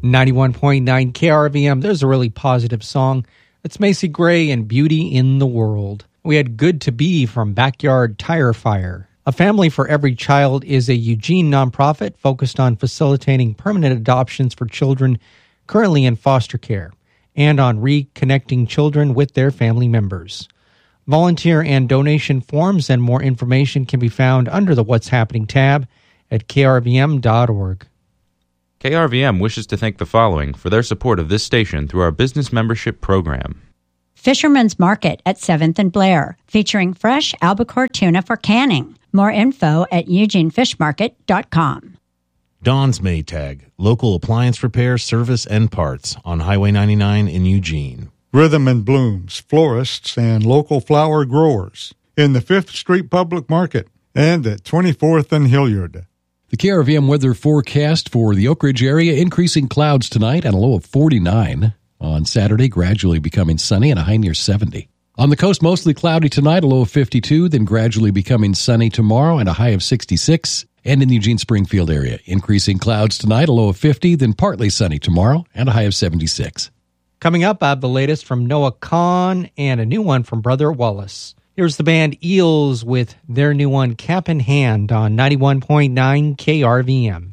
91.9 KRVM, there's a really positive song. It's Macy Gray and Beauty in the World. We had Good to Be from Backyard Tire Fire. A Family for Every Child is a Eugene nonprofit focused on facilitating permanent adoptions for children currently in foster care and on reconnecting children with their family members. Volunteer and donation forms and more information can be found under the What's Happening tab at krvm.org. KRVM wishes to thank the following for their support of this station through our business membership program. Fisherman's Market at 7th and Blair, featuring fresh albacore tuna for canning. More info at eugenefishmarket.com. Don's Maytag, local appliance repair, service, and parts on Highway 99 in Eugene. Rhythm and Blooms, florists and local flower growers in the 5th Street Public Market and at 24th and Hilliard. The KRVM weather forecast for the Oak Ridge area, increasing clouds tonight and a low of 49. On Saturday, gradually becoming sunny and a high near 70. On the coast, mostly cloudy tonight, a low of 52, then gradually becoming sunny tomorrow and a high of 66. And in the Eugene-Springfield area, increasing clouds tonight, a low of 50, then partly sunny tomorrow and a high of 76. Coming up, I have the latest from Noah Kahan and a new one from Brother Wallace. Here's the band Eels with their new one, Cap in Hand, on 91.9 KRVM.